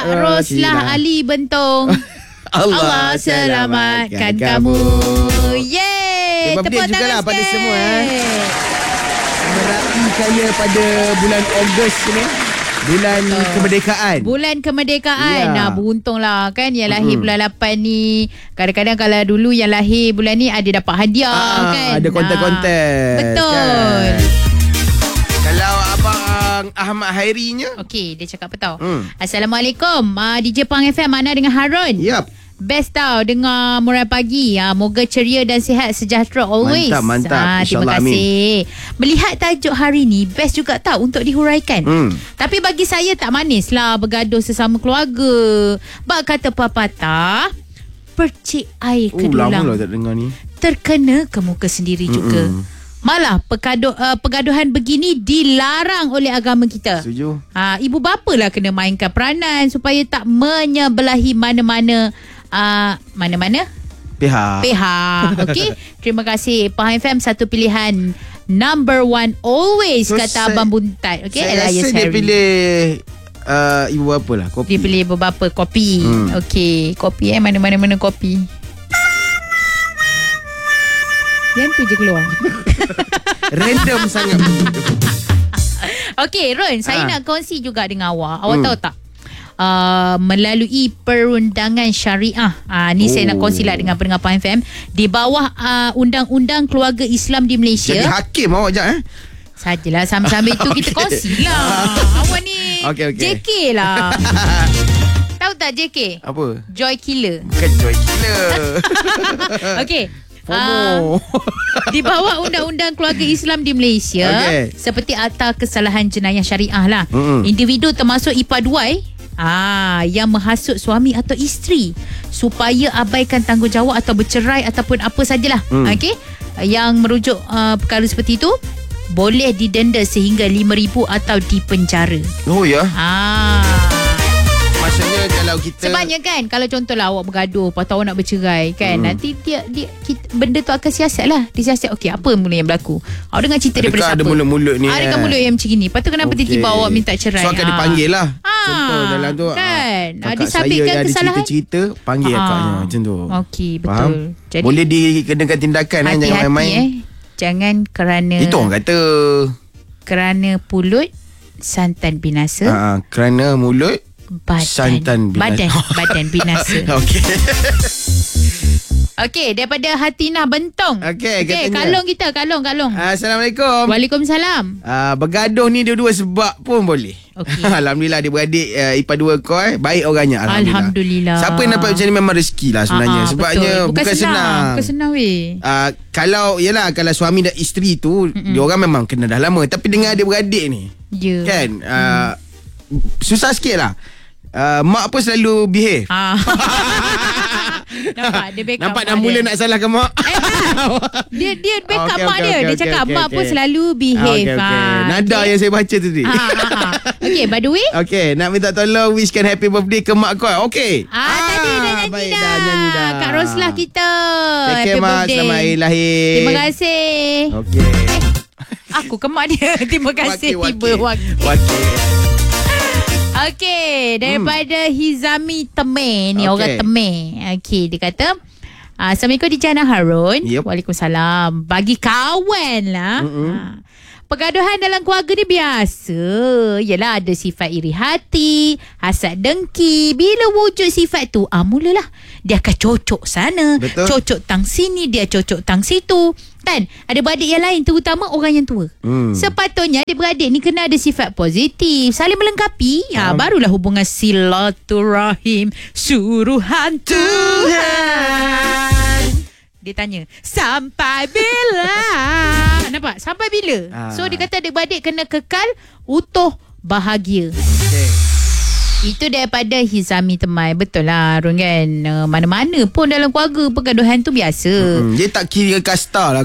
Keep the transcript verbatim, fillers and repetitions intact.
Roslah Ali Bentong. Allah, Allah selamatkan kamu. Yeay. Tepuk tangan pada semua. Eh. Meraihkannya pada bulan Ogos ni. Bulan oh. kemerdekaan. Bulan kemerdekaan. Ya. Nah, beruntunglah kan yang lahir mm-hmm. bulan lapan ni. Kadang-kadang kalau dulu yang lahir bulan ni ada dapat hadiah ah, kan. Ada konten-konten. Betul. Kan? Kalau abang Ahmad Hairinya. Okey, dia cakap apa tau? Mm. Assalamualaikum. Uh, D J Pang F M Mana dengan Harun. Yap. Best tau dengar Murai Pagi. Ha, moga ceria dan sihat sejahtera always. Mantap, mantap. Ha, terima kasih. Amin. Melihat tajuk hari ni best juga tau untuk dihuraikan. Hmm. Tapi bagi saya tak manis lah bergaduh sesama keluarga. Bak kata pepatah, percik air ke dulang. Oh, lama lah tak dengar ni. Terkena ke muka sendiri Mm-mm. juga. Malah pergaduh, uh, pergaduhan begini dilarang oleh agama kita. Setuju. Ha, ibu bapa lah kena mainkan peranan supaya tak menyebelahi mana-mana Uh, mana-mana? Pihak. Pihak. Okey. Terima kasih. Pahang F M satu pilihan number one always, so, kata saya, Abang Buntat. Okey. Saya rasa dia pilih uh, ibu bapa lah. Kopi. Dia pilih ibu bapa. Kopi. Hmm. Okey. Kopi eh. Mana-mana-mana kopi. Yang tu je keluar. Random sangat. Okey Ron, saya ha. nak kongsi juga dengan awak. Awak hmm. tahu tak? Uh, melalui perundangan syariah. Uh, ni oh. saya nak kongsilah dengan pendengar Pahang F M. Di bawah uh, Undang-Undang Keluarga Islam di Malaysia. Jadi hakim awak je eh? Sajalah sambil-sambil tu kita kongsilah. Awak ni okay, okay. J K lah. Tahu tak J K? Apa? Joy Killer. Bukan Joy Killer. Okey. Uh, di bawah Undang-Undang Keluarga Islam di Malaysia, okay. seperti Akta Kesalahan Jenayah Syariah lah. Mm-hmm. Individu termasuk ipaduai Ah, yang menghasut suami atau isteri supaya abaikan tanggungjawab atau bercerai ataupun apa sajalah. Hmm. Okey. Yang merujuk uh, perkara seperti itu boleh didenda sehingga lima ribu atau dipenjara. Oh ya. Ah. Maksudnya kalau kita sebabnya kan kalau contohlah awak bergaduh lepas tu awak nak bercerai kan, hmm. nanti dia, dia kita, benda tu akan siasat lah. Dia siasat okey apa mula yang berlaku. Awak dengar cerita daripada siapa? Ada mulut-mulut ni. Ada kan mulut yang macam ni. Lepas tu kenapa okay. tiba-tiba awak minta cerai? So akan ha. dipanggil lah. Ha. Contoh dalam tu kan kakak disabitkan saya kesalahan. ada cerita-cerita panggil ha. kakaknya macam tu. Okey betul. Faham? Jadi boleh dikenakan tindakan eh, jangan main-main. Eh. Jangan kerana itu orang kata kerana pulut santan binasa. Ha, kerana mulut badan santan binasa. Badan badan binasa. Okey. Okey, daripada Hatinah Bentong. Okey, okay, kalung kita, kalung, kalung. Assalamualaikum. Waalaikumsalam. Uh, bergaduh ni dua-dua sebab pun boleh. Okay. Alhamdulillah dia beradik uh, ipar dua kau eh, baik orangnya. Alhamdulillah. Alhamdulillah. Siapa yang dapat macam ni memang rezeki lah sebenarnya. Aa, sebabnya betul. bukan, bukan senang. senang. Bukan senang weh. Uh, kalau, yelah, kalau suami dan isteri tu, Mm-mm. dia orang memang kena dah lama. Tapi dengan adik-beradik ni, yeah. kan, uh, mm. susah sikit lah. Uh, mak pun selalu behave. Ah. Nampak dia backup. Nampak dah mula nak salahkan mak. Eh, dia dia backup okay, mak okay, dia. Okay, dia okay, cakap okay, mak okay. pun selalu behave. Okay, okay. Ha, Nada okay. yang saya baca tadi. Ha, ha, ha. Okay, by the way. Okay, nak minta tolong wishkan happy birthday ke mak kau. Okay. Ah, ah tadi dah nyanyi baik, dah. dah nyanyi dah. Kak Roslah kita. Okay, happy mak, birthday. Selamat hari lahir. Terima kasih. Okay. Eh, aku ke mak dia. Terima kasih. Wakil, tiba wakil. Wakil. Okey, daripada hmm. Hizami Temeh ni, okay. orang Temeh. Okey, dia kata, Assalamualaikum D J Harun. Yep. Waalaikumsalam. Bagi kawan lah. Ha. Pergaduhan dalam keluarga ni biasa. Yelah, ada sifat iri hati, hasad dengki. Bila wujud sifat tu, ah, mulalah dia akan cocok sana, Betul. cocok tang sini, dia cocok tang situ. Kan? Ada beradik yang lain, terutama orang yang tua. Hmm. Sepatutnya adik-beradik ni kena ada sifat positif, saling melengkapi. Ha, barulah hubungan silaturahim suruhan Tuhan. Dia tanya, sampai bila? Nampak? Sampai bila? Ah. So dia kata adik-beradik kena kekal utuh bahagia. Okay. Itu daripada Hizami Temai. Betul lah Arun kan. Mana-mana pun dalam keluarga pergaduhan tu biasa. Hmm, dia tak kira kasta lah.